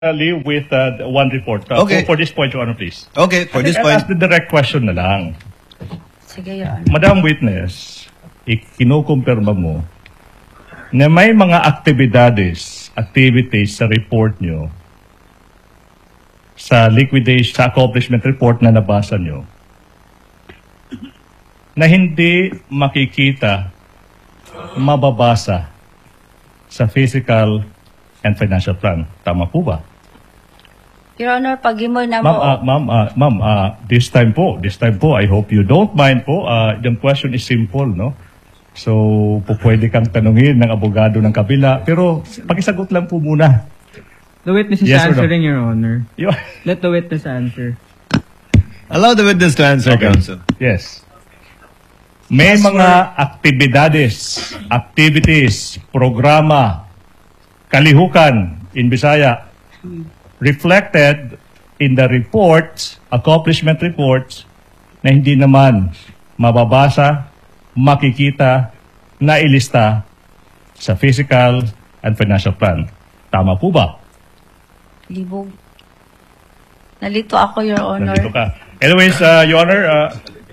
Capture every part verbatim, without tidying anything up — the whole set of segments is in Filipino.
with uh, one report. Uh, Okay. For, for this point, Your Honor, please. Okay, for I this think I'll point. ask the direct question na lang. Sige, Your Honor. Madam Witness, ikinukumpirma mo na may mga aktibidades, activities sa report nyo, sa liquidation, sa accomplishment report na nabasa nyo, na hindi makikita, mababasa sa physical and financial plan. Tama po ba? Your Honor, pag mo na Ma'am, mo, ah, ma'am, ah, ma'am, ah, this time po, this time po, I hope you don't mind po. Uh, the question is simple, no? So, po pwede kang tanungin ng abogado ng kabila, pero pakisagot lang po muna. The witness is Yes or no? answering, Your Honor. Yo- Let the witness answer. Allow the witness to answer, Okay. counsel. Yes. May mga aktibidades, activities, programa, kalihukan in Bisaya reflected in the reports, accomplishment reports, na hindi naman mababasa, makikita, nailista sa physical and financial plan. Tama po ba? libog. Nalito ako, Your Honor. Nandito ka. Anyways, uh, Your Honor, uh,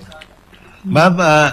Ma'am, uh,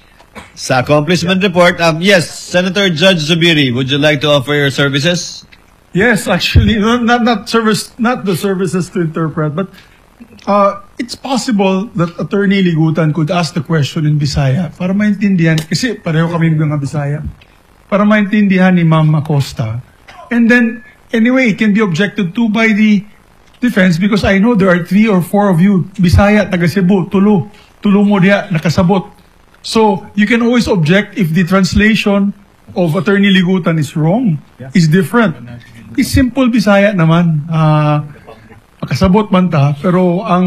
sa accomplishment report, um, yes, Senator Judge Zubiri, would you like to offer your services? Yes, actually, no, not not service, not the services to interpret, but uh, it's possible that Attorney Ligutan could ask the question in Bisaya para maintindihan, kasi pareho kami mga Bisaya, para maintindihan ni Ma'am Acosta. And then, anyway, it can be objected to by the defense because I know there are three or four of you, Bisaya, taga Cebu, Tulu, Tulu mo diya, nakasabot. So, you can always object if the translation of Attorney Ligutan is wrong, is different. It's simple Bisaya naman. Uh, makasabot man ta, pero ang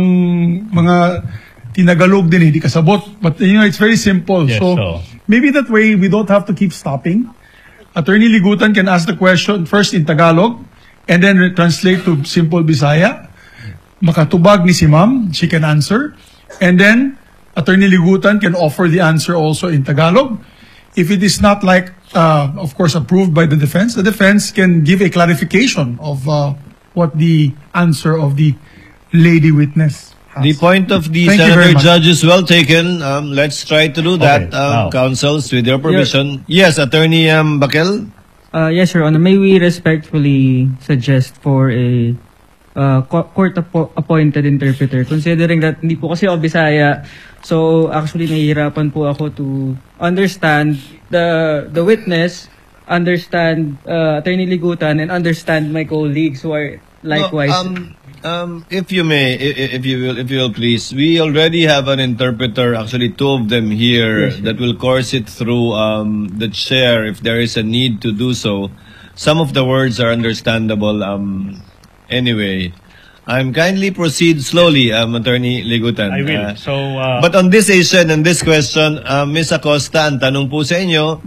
mga tinagalog din hindi kasabot. But you know, it's very simple. Yes, so, so- maybe that way we don't have to keep stopping. Attorney Ligutan can ask the question first in Tagalog and then translate to simple Bisaya. Makatubag ni si Ma'am, she can answer. And then, Attorney Ligutan can offer the answer also in Tagalog. If it is not like, uh, of course, approved by the defense, the defense can give a clarification of uh, what the answer of the lady witness has. The point of the Thank you very Senator much. Judge is well taken. Um, let's try to do that, Okay, um, now. counsels, with your permission. Yes, Attorney um, Bakel? Uh, yes, Your Honor. May we respectfully suggest for a uh, co- court-appointed interpreter, considering that hindi po kasi ako Bisaya, so actually nahihirapan po ako to understand the the witness, understand uh, Attorney Ligutan, and understand my colleagues who are likewise. No, um, um, if you may, if, if you will, if you will please, we already have an interpreter, actually two of them here, Yes, sir. that will course it through um, the chair if there is a need to do so. Some of the words are understandable. Um, anyway, I'm kindly proceed slowly, um, Attorney Ligutan. I will. Uh, So, uh, But on this issue and this question, uh, Miz Acosta, ang tanong po sa inyo,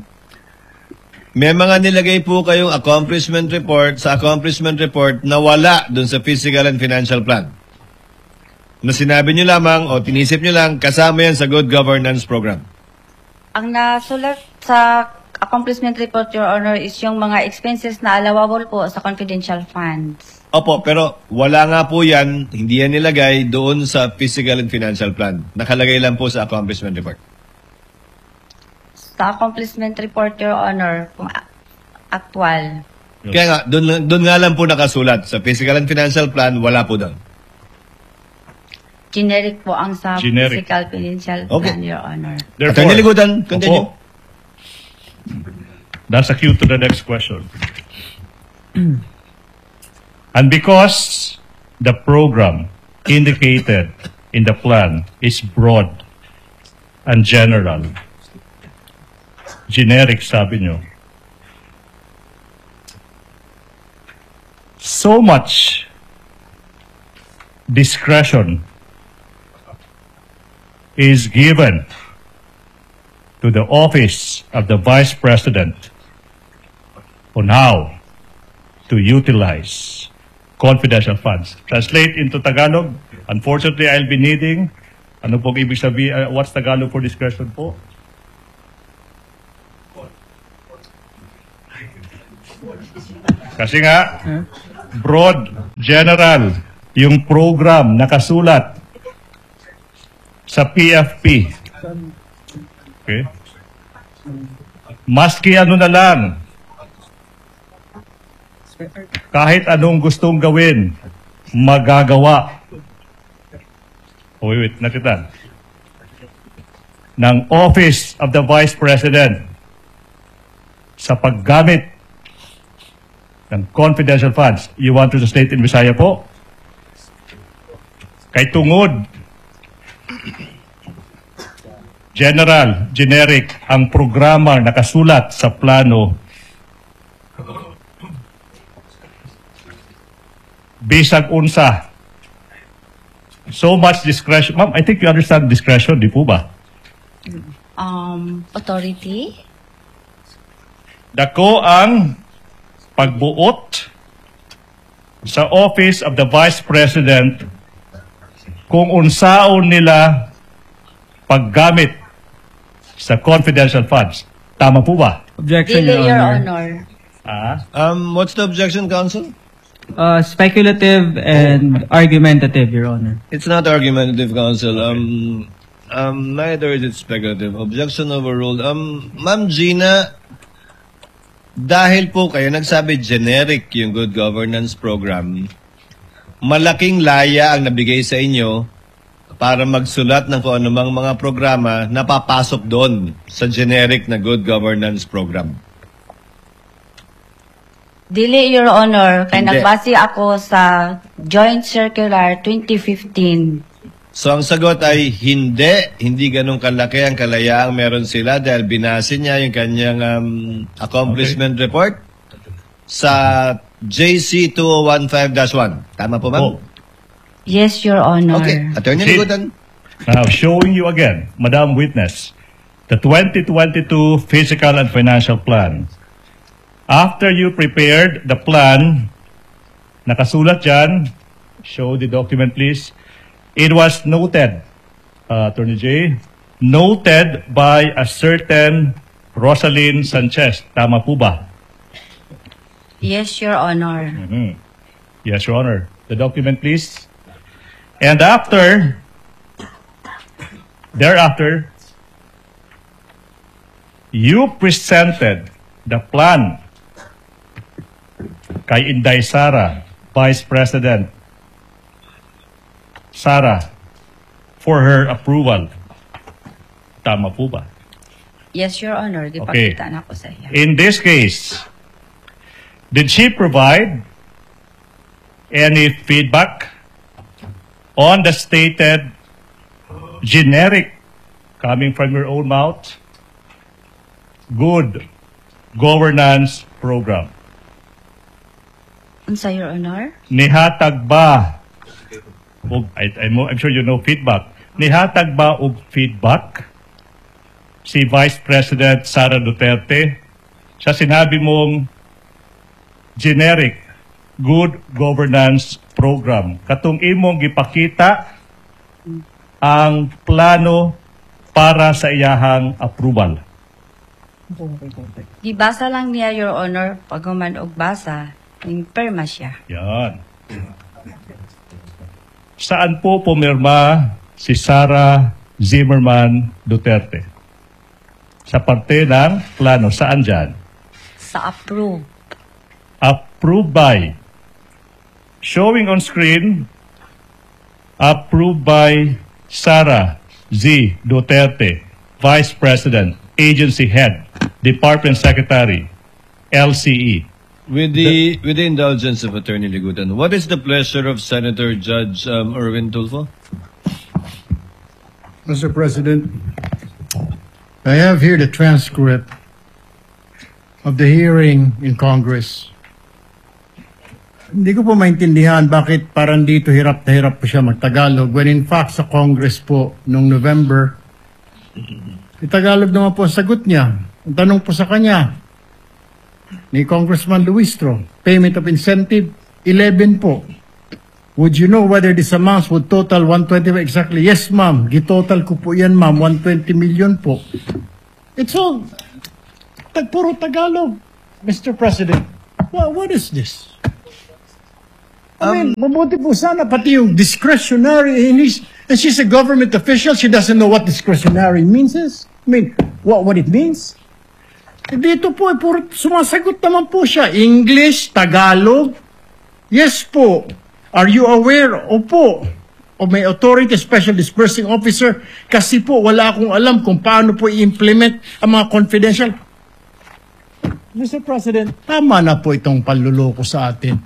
may mga nilagay po kayong accomplishment report sa accomplishment report na wala dun sa physical and financial plan. Na sinabi nyo lamang o tinisip nyo lang, kasama yan sa good governance program. Ang nasulat sa accomplishment report, Your Honor, is yung mga expenses na allowable po sa confidential funds. Opo, pero wala nga po yan, hindi yan nilagay doon sa physical and financial plan. Nakalagay lang po sa accomplishment report. Sa accomplishment report, Your Honor, kung a- actual. Kaya nga, doon, doon nga lang po nakasulat. Sa physical and financial plan, wala po doon. Generic po ang sa Generic. physical financial Okay. plan, Your Honor. Attorney Ligutan, continue. Opo. That's a cue to the next question. And because the program indicated in the plan is broad and general, generic sabi nyo, so much discretion is given to the office of the Vice President on how to utilize confidential funds. Translate into Tagalog. Unfortunately, I'll be needing, ano pong ibig sabihin, uh, what's Tagalog for discretion po? Kasi nga, broad, general, yung program nakasulat sa P F P. Okay? Maski ano na lang, kahit anong gustong gawin, magagawa. Oh, wait, wait, nakitan. Ng Office of the Vice President sa paggamit ng confidential funds. You want to state in Visaya po? Kay tungod, general, generic, ang programa nakasulat sa plano bisag unsa. So much discretion. Ma'am, I think you understand discretion, di po ba? Um, authority? Dako ang pagbuot sa Office of the Vice President kung unsaon nila paggamit sa confidential funds. Tama po ba? Objection, Dili, Your Your Honor. Honor. Ah? Um, what's the objection, counsel? Uh, speculative and argumentative, Your Honor. It's not argumentative, counsel. Um, um, neither is it speculative. Objection overruled. Um, Ma'am Gina, dahil po kayo nagsabi generic yung good governance program, malaking laya ang nabigay sa inyo para magsulat ng kung anumang mga programa na papasok doon sa generic na good governance program. Dili, Your Honor. Kaya Hindi. nagbase ako sa Joint Circular twenty fifteen. So ang sagot ay hindi, hindi ganun kalaki ang kalayaang meron sila dahil binase niya yung kanyang um, accomplishment report sa J C two oh one five dash one. Tama po, ma'am? Oh. Yes, Your Honor. Okay. Attorney See? Ligutan. Now, showing you again, Madam Witness, the twenty twenty-two Physical and Financial Plan. After you prepared the plan, nakasulat dyan, show the document please, it was noted, uh, Attorney J, noted by a certain Rosalyn Sanchez. Tama po ba? Yes, Your Honor. Mhm. Yes, Your Honor. The document please. And after, thereafter, you presented the plan kay Inday Sara, Vice President Sara, for her approval. Tama po ba? Yes, Your Honor. Di Okay. pakita na ako sa iyo. In this case, did she provide any feedback on the stated generic, coming from your own mouth, good governance program? Unsa, Your Honor? Nihatag ba, og, I, I'm, I'm sure you know feedback, nihatag ba og feedback si Vice President Sara Duterte sa sinabi mong generic good governance program? Katong imong gipakita ang plano para sa iyahang approval. Gibasa lang niya, Your Honor, pag human og basa, yung perma siya. Yan. Saan po pumirma si Sara Zimmerman Duterte? Sa parte ng plano. Saan dyan? Sa approve. Approved by. Showing on screen, approved by Sara Z. Duterte, Vice President, Agency Head, Department Secretary, L C E. With the with the indulgence of Attorney Ligutan, what is the pleasure of Senator Judge um, Erwin Tulfo? Mister President, I have here the transcript of the hearing in Congress. Hindi ko po maintindihan bakit parang dito hirap na hirap po siya magtagalog when in fact sa Congress po noong November, Tagalog naman po ang sagot niya. Ang tanong po sa kanya ni Congressman Luistro, payment of incentive, eleven po. Would you know whether this amounts would total one hundred twenty exactly? Yes, ma'am. Gitotal ko po yan, ma'am. one hundred twenty million po. It's all tag puro Tagalog, Mister President. What, what is this? I mean, mabuti po sana pati yung discretionary, and, he's, and she's a government official, she doesn't know what discretionary means is. I mean, what, what it means. Eh, dito po, eh, puro sumasagot naman po siya. English, Tagalog. Yes po. Are you aware? Opo. O may authority special dispersing officer kasi po wala akong alam kung paano po i-implement ang mga confidential. Mister President, tama na po itong panluloko sa atin.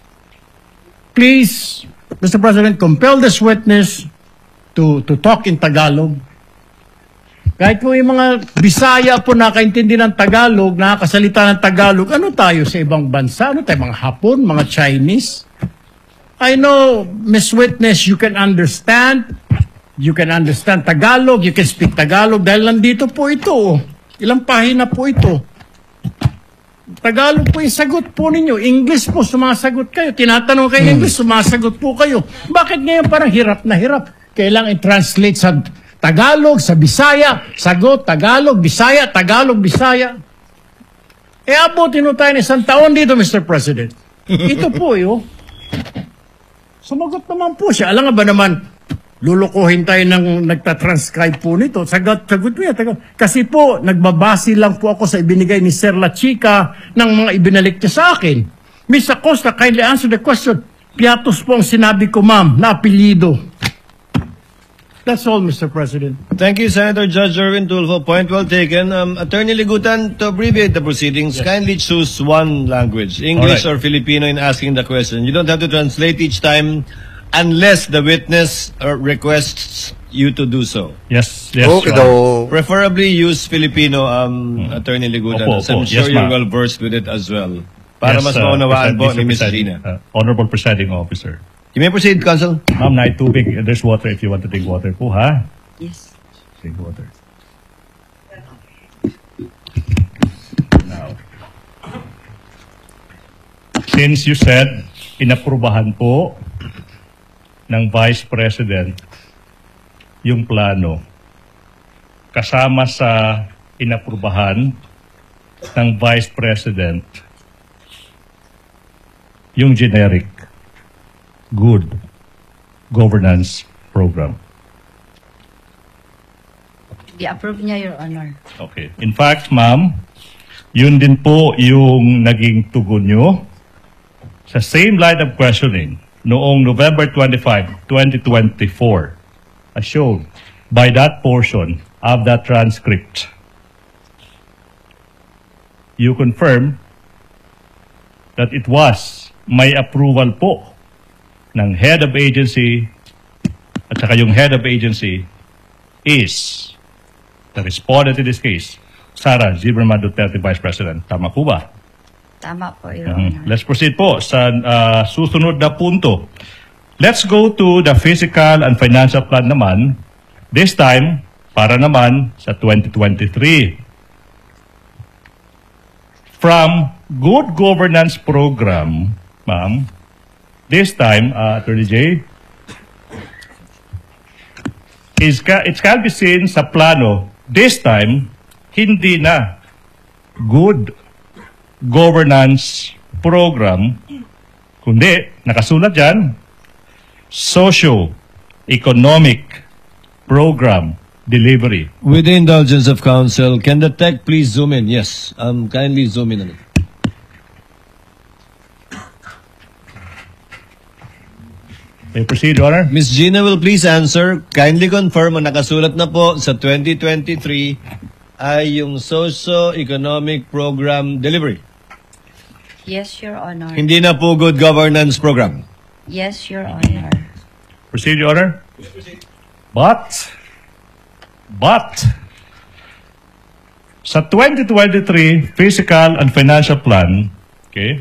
Please, Mister President, compel this witness to to talk in Tagalog. Kahit po yung mga Bisaya po nakaintindi ng Tagalog, nakakasalita ng Tagalog, ano tayo sa ibang bansa? Ano tayo, mga Hapon, mga Chinese? I know, Miss Witness, you can understand. You can understand Tagalog, you can speak Tagalog dahil nandito po ito. Ilang pahina po ito. Tagalog po yung sagot po ninyo. English po, sumasagot kayo. Tinatanong kayo hmm. English, sumasagot po kayo. Bakit ngayon parang hirap na hirap? Kailangan i-translate sa Tagalog, sa Bisaya, sagot, Tagalog, Bisaya, Tagalog, Bisaya. E abutin mo tayo ng isang taon dito, Mister President. Ito po yun. Sumagot naman po siya. Alam nga ba naman, lulukuhin tayo ng nagtatranscribe po nito. Sagot, sagot niya. Kasi po, nagbabase lang po ako sa ibinigay ni Sir La Chica ng mga ibinalik niya sa akin. Miss Acosta, kindly answer the question. Piatos po ang sinabi ko, ma'am, na apelyido. That's all, Mister President. Thank you, Senator Judge Erwin Tulfo. Point well taken. Um, Attorney Ligutan, to abbreviate the proceedings, yes. Kindly choose one language, English right. or Filipino, in asking the question. You don't have to translate each time unless the witness uh, requests you to do so. Yes, yes. Okay, sure. Preferably use Filipino, um, hmm. Attorney Ligutan. Opo, opo. I'm sure yes, you're well versed with it as well. Para yes, mas maunawaan uh, po ni Miz Presiding, Gina. uh, Honorable Presiding Officer. You may proceed, Counsel. Ma'am, night tubig. There's water if you want to drink water po, ha? Yes. Drink water. Now, since you said, inaprubahan po ng Vice President yung plano, kasama sa inaprubahan ng Vice President yung generic good governance program. I-approve niya, Your Honor. Okay. In fact, ma'am, yun din po yung naging tugon nyo sa same line of questioning noong November twenty-fifth, twenty twenty-four, as shown by that portion of that transcript. You confirm that it was may approval po ng head of agency at saka yung head of agency is the respondent in this case, Sara Zilberman Duterte, Vice President. Tama po ba? Tama po, Your Mm-hmm. Honor. Let's proceed po sa uh, susunod na punto. Let's go to the physical and financial plan naman. This time, para naman sa twenty twenty-three. From Good Governance Program, ma'am, this time, uh, Attorney J, is ca it can be seen sa plano, this time, hindi na good governance program, kundi, nakasulat dyan, socio-economic program delivery. With the indulgence of counsel, can the tech please zoom in? Yes, um, kindly zoom in on it. May proceed, Your Honor. Miz Gina will please answer. Kindly confirm, ang nakasulat na po sa twenty twenty-three ay yung socio-economic program delivery. Yes, Your Honor. Hindi na po good governance program. Yes, Your Honor. Proceed, Your Honor. But, but, sa twenty twenty-three Physical and Financial Plan, okay,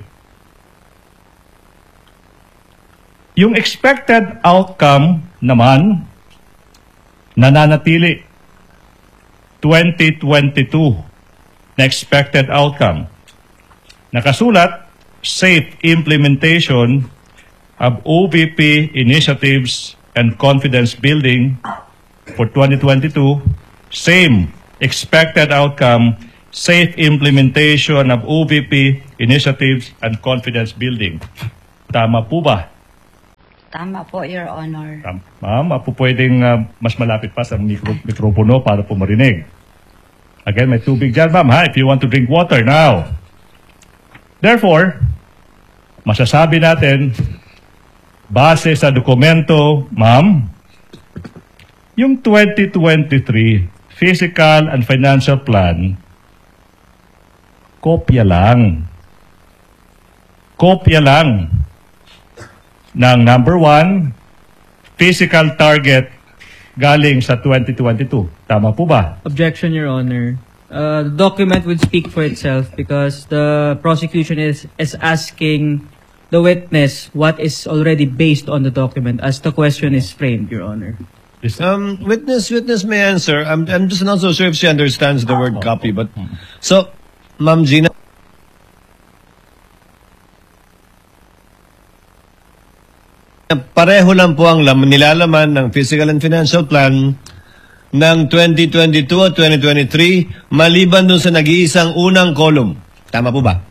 yung expected outcome naman, nananatili. twenty twenty-two na expected outcome. Nakasulat, safe implementation of O V P initiatives and confidence building for twenty twenty-two. Same expected outcome, safe implementation of O V P initiatives and confidence building. Tama po ba, Tama po, Your Honor. Tam- Ma'am, apo pwedeng ah, mas malapit pa sa mikro- mikropono para po marinig. Again, may tubig dyan, ma'am, ha? If you want to drink water now. Therefore, masasabi natin, base sa dokumento, ma'am, yung twenty twenty-three Physical and Financial Plan, kopya lang. Kopya lang ng number one, physical target galing sa twenty twenty-two. Tama po ba? Objection, Your Honor. Uh, the document would speak for itself because the prosecution is is asking the witness what is already based on the document as the question is framed, Your Honor. This- Um, witness, witness may answer. I'm, I'm just not so sure if she understands the word copy, but so, Ma'am Gina. Pareho lang po ang lam, nilalaman ng Physical and Financial Plan ng twenty twenty-two at twenty twenty-three maliban dun sa nag-iisang unang column. Tama po ba?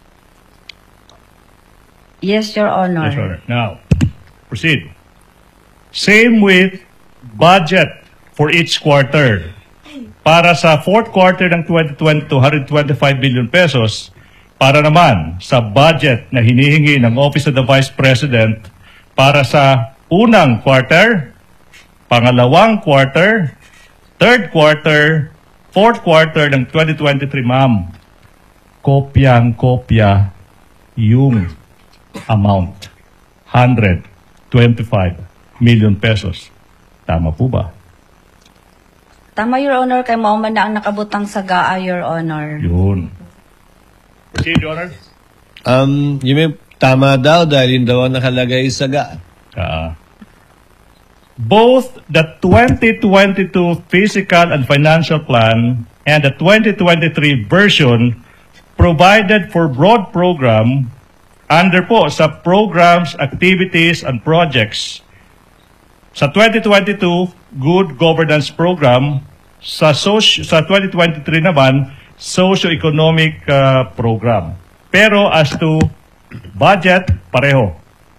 Yes, Your Honor. Yes, Honor. Now, proceed. Same with budget for each quarter. Para sa fourth quarter ng twenty twenty-two, one hundred twenty-five billion pesos. Para naman sa budget na hinihingi ng Office of the Vice President para sa unang quarter, pangalawang quarter, third quarter, fourth quarter ng twenty twenty-three, ma'am. Kopyang-kopya yung amount. one hundred twenty-five million pesos. Tama po ba? Tama, Your Honor, kay mao man na ang nakabutang sa G A A, Your Honor. Yun. Proceed, Your Honor. Um, you may, tama daw dahil yun daw ang nakalagay sa G A A. Ah. Both the twenty twenty-two Physical and Financial Plan and the twenty twenty-three version provided for broad program under po sa programs, activities, and projects. Sa twenty twenty-two, Good Governance Program. Sa, soci- sa twenty twenty-three naman, Socio-Economic uh, Program. Pero as to budget, pareho.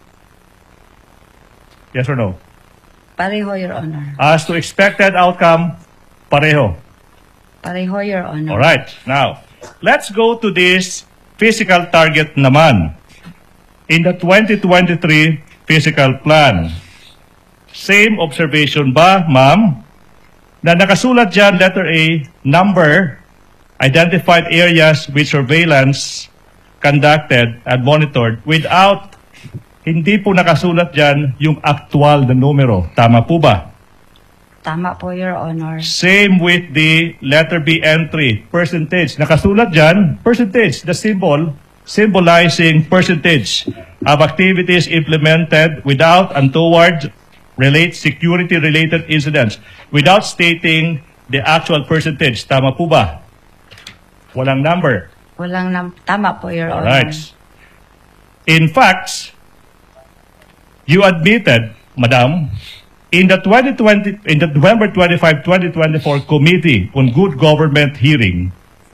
Yes or no? Pareho, Your Honor. As to expected outcome, pareho. Pareho, Your Honor. All right. Now, let's go to this physical target naman. In the twenty twenty-three physical plan, same observation ba, ma'am? Na nakasulat dyan, letter A, number, identified areas with surveillance conducted and monitored without, hindi po nakasulat dyan yung actual na numero. Tama po ba? Tama po, Your Honor. Same with the letter B entry, percentage. Nakasulat dyan, percentage, the symbol symbolizing percentage of activities implemented without and toward relate security-related incidents without stating the actual percentage. Tama po ba? Walang number. Walang nam tama po, Your All Honor. right. In fact, you admitted, Madam, in the twenty twenty in the November twenty-fifth, twenty twenty-four Committee on Good Government hearing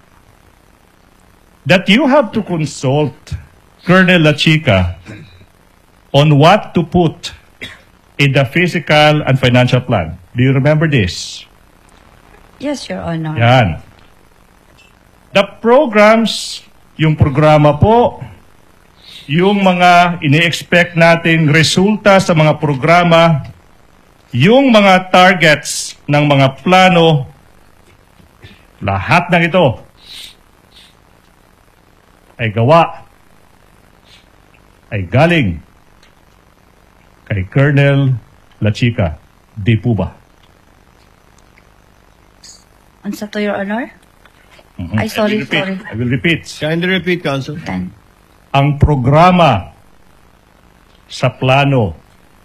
that you have to consult Colonel Lachica on what to put in the physical and financial plan. Do you remember this? Yes, Your Honor. Yan. The programs, yung programa po, yung mga ini-expect nating resulta sa mga programa, yung mga targets ng mga plano, lahat ng ito ay gawa, ay galing kay Colonel Lachica. Di po ba? Unsa to, Your Honor? Mhm. Ay, sorry, I will repeat. sorry. I will repeat. Kindly repeat, Counsel. Tan. Ang programa sa plano,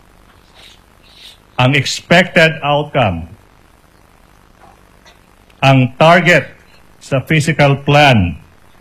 ang expected outcome, ang target sa physical plan,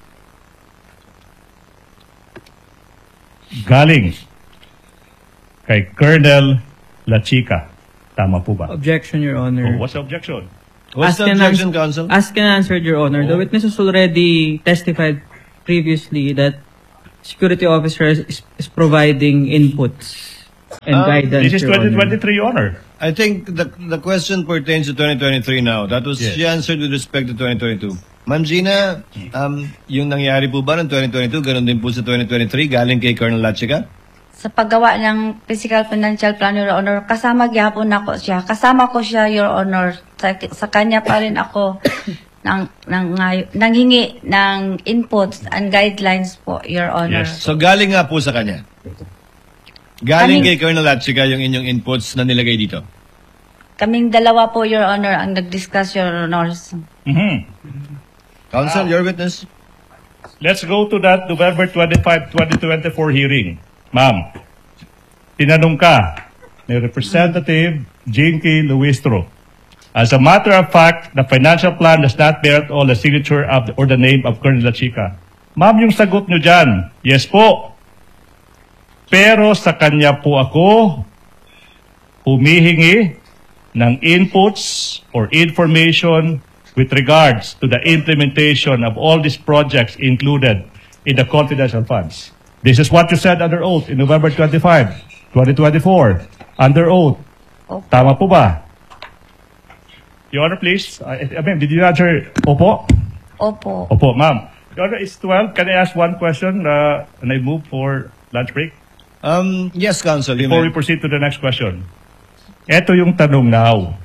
galing kay Colonel Lachica. Tama po ba? Objection, Your Oh, Honor. what's the objection? What's the Asked and objection, ans- Counsel? Asked and answered, Your Honor. The Oh. witness has already testified previously that security officer is, is providing inputs and Um, guidance, This is Your twenty Honor. twenty-three, Your Honor. I think the the question pertains to twenty twenty-three now. That was Yes. she answered with respect to twenty twenty-two. Ma'am Gina, um, yung nangyari po ba ng twenty twenty-two, ganun din po sa twenty twenty-three, galing kay Colonel Lachica? Sa paggawa ng Physical Financial Plan, Your Honor, kasama gyapon ako siya. Kasama ko siya, Your Honor. Sa, sa kanya pa rin ako nang, nang, ngay- nanghingi ng inputs and guidelines po, Your Honor. Yes. So galing nga po sa kanya. Galing Kaming- kay Colonel Lachica yung inyong inputs na nilagay dito. Kaming dalawa po, Your Honor, ang nag-discuss, Your Honors. Mhm. Counsel, your witness. Let's go to that November twenty-fifth, twenty twenty-four hearing. Ma'am, tinanong ka ni Representative Jinky Luistro. As a matter of fact, the financial plan does not bear at all the signature of the, or the name of Colonel Lachica. Ma'am, yung sagot nyo dyan, yes po. Pero sa kanya po ako humihingi ng inputs or information with regards to the implementation of all these projects included in the confidential funds. This is what you said under oath in November twenty-fifth, twenty twenty-four. Under oath. Opo. Tama po ba? Your Honor, please. I, I mean, did you answer opo? Opo. Opo, ma'am. Your Honor, it's twelve. Can I ask one question uh, and I move for lunch break? Um, yes, Counsel, you Before we may. proceed to the next question. Ito yung tanong now.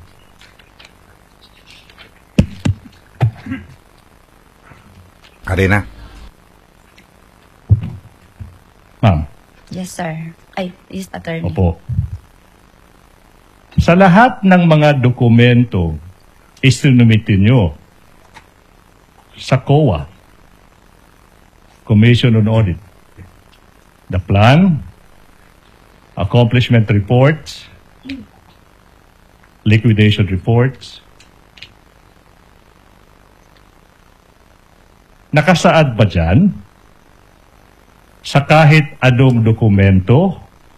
Karina. Ma'am, Yes, sir. Ay, yes, attorney. opo. Sa lahat ng mga dokumento isinumitin nyo sa C O A, Commission on Audit, the plan, accomplishment reports, liquidation reports, nakasaad ba dyan sa kahit anong dokumento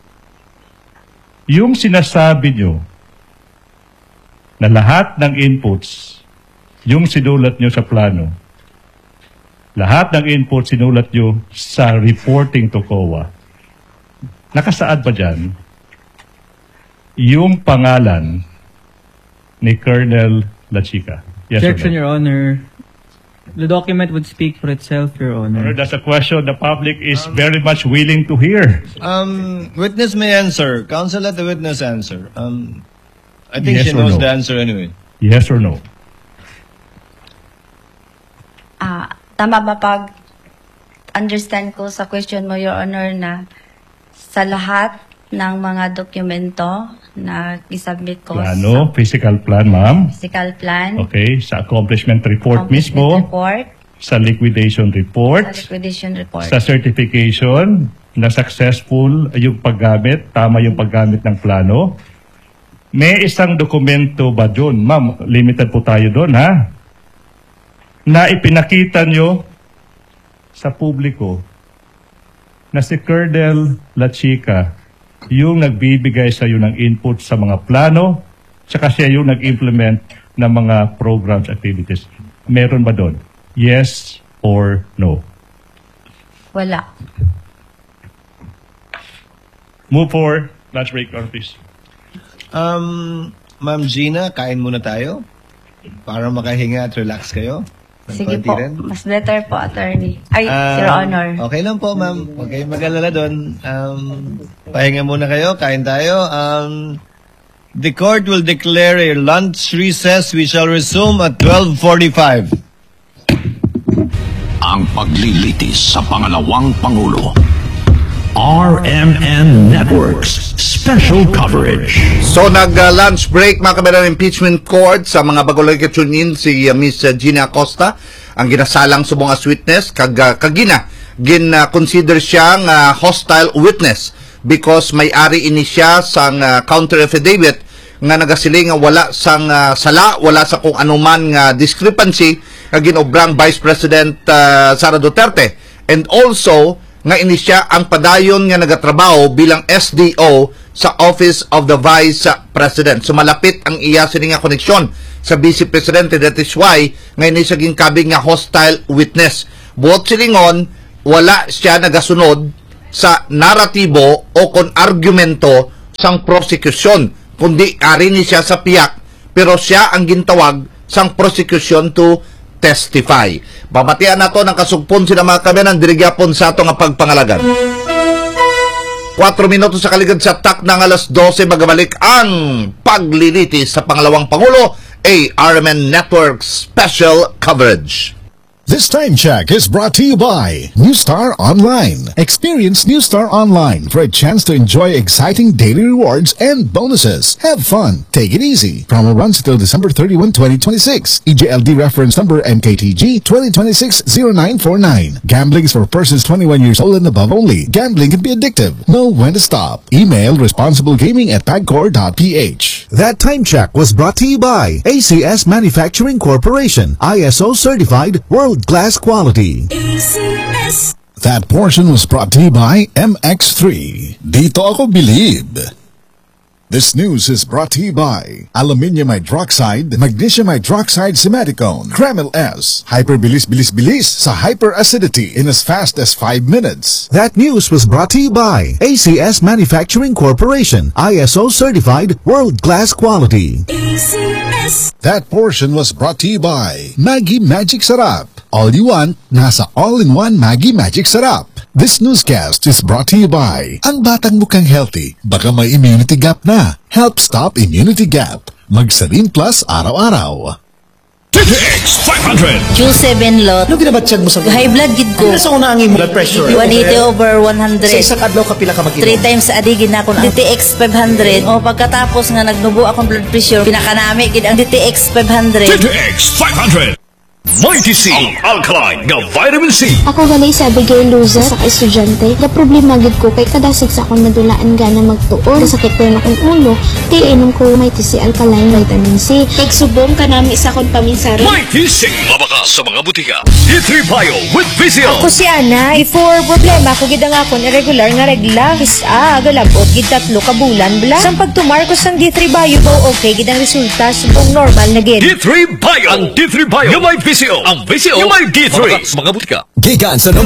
yung sinasabi nyo na lahat ng inputs yung sinulat nyo sa plano, lahat ng inputs sinulat nyo sa reporting to C O A, nakasaad ba dyan yung pangalan ni Colonel Lachica? Yes or Objection, no? Your Honor. The document would speak for itself, Your Honor. That's a question the public is very much willing to hear. Um, witness may answer. Counsel, let the witness answer. Um, I think Yes she or knows no? the answer anyway. Yes or no? Ah, tama ba pag understand ko sa question mo, Your Honor, na sa lahat ng mga dokumento na isubmit ko Plano, physical plan, ma'am. sa physical plan, Okay, sa accomplishment report accomplishment mismo, report, sa liquidation sa report, liquidation report, sa certification na successful yung paggamit, tama yung paggamit ng plano. May isang dokumento ba doon? Ma'am, limited po tayo doon, ha? Na ipinakita nyo sa publiko na si Colonel Lachica yung nagbibigay sa iyo ng input sa mga plano, tsaka siya yung nag-implement ng mga programs, activities. Meron ba doon? Yes or no? wala. Move for lunch break, Your Honor, please. Um, Ma'am Gina, kain muna tayo para makahinga at relax kayo. ng Sige konti po, rin. mas better po, attorney. Ay, Um, Your Honor. Okay lang po, ma'am. Huwag kayong mag-alala doon. Um, pahinga muna kayo, kain tayo. Um, the court will declare a lunch recess. We shall resume at twelve forty-five. Ang paglilitis sa pangalawang Pangulo. R M N Networks Special Coverage. So nag-lunch break mga kamera ng impeachment court sa mga bago lang tune in si uh, Miss uh, Gina Acosta ang ginasalang subong as witness kag uh, kagina gin uh, consider siyang uh, hostile witness because may-ari ini siya sang uh, counter affidavit nga nagasiling nga wala sang uh, sala, wala sa kung anuman nga discrepancy nga ginobrang Vice President uh, Sara Duterte, and also nga ini siya ang padayon nga nagatrabaho bilang S D O sa Office of the Vice President. So malapit ang iya sini nga koneksyon sa Vice Presidente. That is why nga ini siya ginkabig nga hostile witness. Buot silingon, wala siya nagasunod sa naratibo o kon argumento sang prosecution, kundi ari ni siya sa piyak, pero siya ang gintawag sang prosecution to testify. Babatian nato ng kasugpon sila mga kabayan, dirigyapon sa ato nga pagpangalagan. Kwatro minuto sa kaligid sa tak ng alas dose, magabalik ang paglilitis sa pangalawang Pangulo, A R M N Network Special Coverage. This time check is brought to you by New Star Online. Experience New Star Online for a chance to enjoy exciting daily rewards and bonuses. Have fun. Take it easy. Promo runs until December thirty-first, twenty twenty-six. E J L D reference number M K T G twenty twenty-six oh nine four nine. Gambling is for persons twenty-one years old and above only. Gambling can be addictive. Know when to stop. Email responsiblegaming at pagcor dot p h. That time check was brought to you by A C S Manufacturing Corporation, I S O certified, world-class quality. A C S. That portion was brought to you by M X three. Dito ako bilib. This news is brought to you by Aluminium Hydroxide, Magnesium Hydroxide Simaticone, Kremil S, Hyperbilis-bilis-bilis sa hyperacidity in as fast as five minutes. That news was brought to you by A C S Manufacturing Corporation, I S O certified, world-class quality. A C S. That portion was brought to you by Maggi Magic Sarap. All you want, nasa all-in-one Maggi Magic Sarap. This newscast is brought to you by ang batang mukhang healthy, baka may immunity gap na. Help stop immunity gap. Magsarin Plus araw-araw. T T X five hundred. Q seven lot. Ano ginabatsag mo sa mga? High blood gid ko. Ano sa una ang imo blood pressure? one eighty over one hundred. Sa isang adlaw ka pila ka mag-inom? Three times sa adigin na ako ng D T X five hundred. O pagkatapos nga nagnubo akong blood pressure, pinakanami gid ang D T X five hundred. T T X five hundred. Mighty C, ang alkaline nga vitamin C. Ako galay sa Abigail Luza sa estudyante. Da problema gid ko kay kadasig sa akong nadulaan gana magtuon. Sakit ko na akong ulo. Kaya inom ko Mighty C alkaline vitamin C. Kagsubong ka nami sa akong paminsara. Mighty C. Mabaka sa mga butika. D three Bio with Vizio. Ako si Ana. Before problema ko gid ang akong irregular nga regla. Isa galabot gid tatlo ka bulan bla. Sang pagtumar ko sang D three Bio go okay gid ang resulta subong normal na gid. D three Bio. Ang D three Bio. Yung may Vizio. Ang Vizio. Yung may D three. Mabaka sa mga butika. Gigan sa